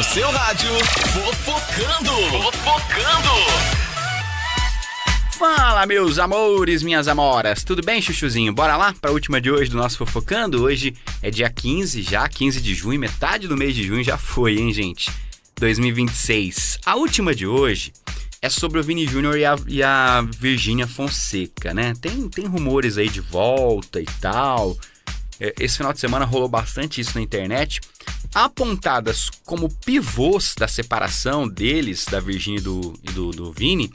seu rádio, Fofocando. Fala, meus amores, minhas amoras, tudo bem, chuchuzinho? Bora lá para a última de hoje do nosso Fofocando? Hoje é dia 15, já 15 de junho, metade do mês de junho já foi, hein, gente? 2026. A última de hoje é sobre o Vini Júnior e a Virgínia Fonseca, né? Tem rumores aí de volta e tal. Esse final de semana rolou bastante isso na internet. Apontadas como pivôs da separação deles, da Virgínia e do Vini,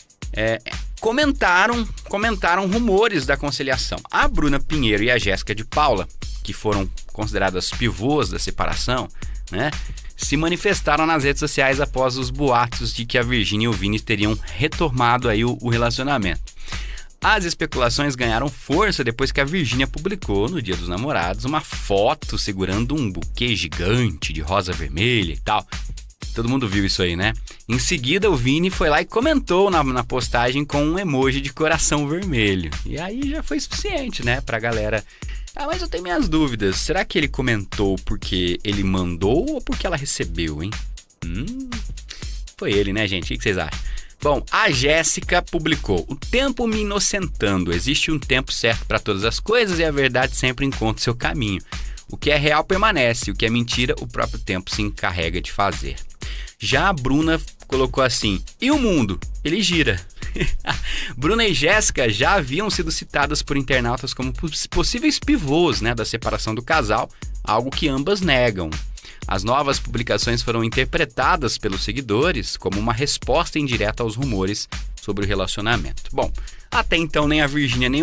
comentaram rumores da conciliação. A Bruna Pinheiro e a Jéssica de Paula, que foram consideradas pivôs da separação, né, se manifestaram nas redes sociais após os boatos de que a Virgínia e o Vini teriam retomado aí o relacionamento. As especulações ganharam força depois que a Virgínia publicou, no Dia dos Namorados, uma foto segurando um buquê gigante de rosa vermelha e tal. Todo mundo viu isso aí, né? Em seguida, o Vini foi lá e comentou na postagem com um emoji de coração vermelho. E aí já foi suficiente, né, pra galera. Mas eu tenho minhas dúvidas. Será que ele comentou porque ele mandou ou porque ela recebeu, hein? Foi ele, né, gente? O que vocês acham? Bom, a Jéssica publicou: o tempo me inocentando. Existe um tempo certo para todas as coisas e a verdade sempre encontra seu caminho. O que é real permanece, o que é mentira, o próprio tempo se encarrega de fazer. Já a Bruna colocou assim: e o mundo? Ele gira. Bruna e Jéssica já haviam sido citadas por internautas como possíveis pivôs, né, da separação do casal, algo que ambas negam. As novas publicações foram interpretadas pelos seguidores como uma resposta indireta aos rumores sobre o relacionamento. Bom, até então nem a Virgínia nem